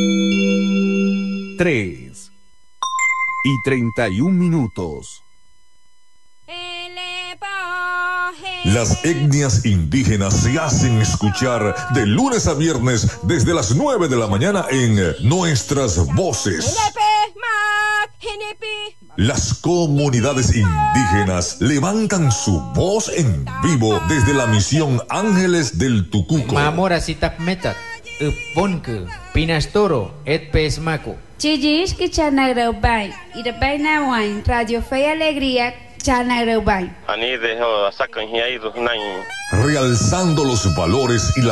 3:31. Las etnias indígenas se hacen escuchar de lunes a viernes desde las 9 de la mañana en Nuestras Voces. Las comunidades indígenas levantan su voz en vivo desde la misión Ángeles del Tucuco. Mamora sitap metat, ponke, pinastoro, et pesmaco. Chillis que chanagrobay, y de Bainawain, Radio Fe y Alegría, chanagrobay. Realzando los valores y la